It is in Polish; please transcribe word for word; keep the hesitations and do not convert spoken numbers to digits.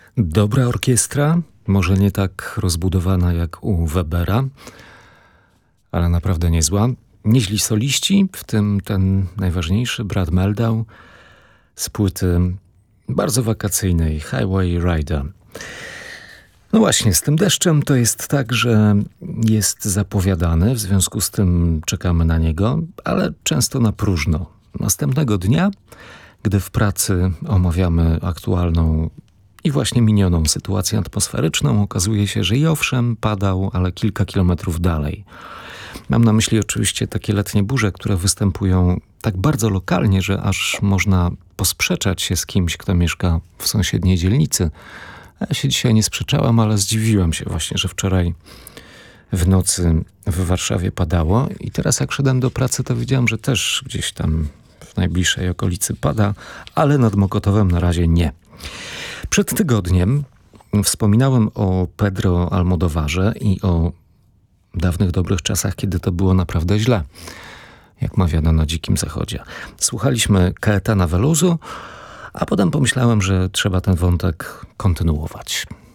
Dobra orkiestra, może nie tak rozbudowana jak u Webera, ale naprawdę niezła. Nieźli soliści, w tym ten najważniejszy, Brad Mehldau, z płyty bardzo wakacyjnej Highway Rider. No właśnie, z tym deszczem to jest tak, że jest zapowiadany, w związku z tym czekamy na niego, ale często na próżno. Następnego dnia, gdy w pracy omawiamy aktualną i właśnie minioną sytuację atmosferyczną, okazuje się, że i owszem padał, ale kilka kilometrów dalej. Mam na myśli oczywiście takie letnie burze, które występują tak bardzo lokalnie, że aż można posprzeczać się z kimś, kto mieszka w sąsiedniej dzielnicy. Ja się dzisiaj nie sprzeczałam, ale zdziwiłam się właśnie, że wczoraj w nocy w Warszawie padało i teraz jak szedłem do pracy, to widziałem, że też gdzieś tam w najbliższej okolicy pada, ale nad Mokotowem na razie nie. Przed tygodniem wspominałem o Pedro Almodovarze i o dawnych dobrych czasach, kiedy to było naprawdę źle, jak mawiano na Dzikim Zachodzie. Słuchaliśmy Caetana Veloso, a potem pomyślałem, że trzeba ten wątek kontynuować.